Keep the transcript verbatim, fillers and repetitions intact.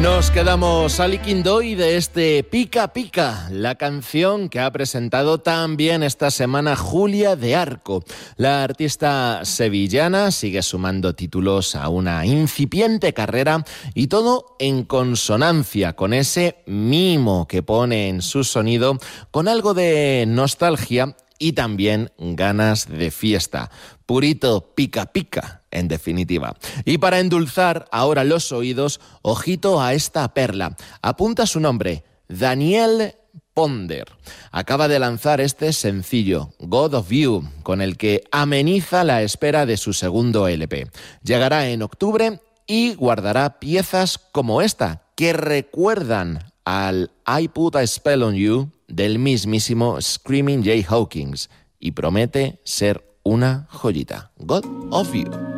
Nos quedamos al Iquindoy de este Pica Pica, la canción que ha presentado también esta semana Julia de Arco. La artista sevillana sigue sumando títulos a una incipiente carrera y todo en consonancia con ese mimo que pone en su sonido con algo de nostalgia y también ganas de fiesta. Purito pica pica, en definitiva. Y para endulzar ahora los oídos, ojito a esta perla. Apunta su nombre, Daniel Ponder. Acaba de lanzar este sencillo, God of You, con el que ameniza la espera de su segundo L P. Llegará en octubre y guardará piezas como esta, que recuerdan al I Put a Spell on You del mismísimo Screaming Jay Hawkins, y promete ser una joyita. God of You.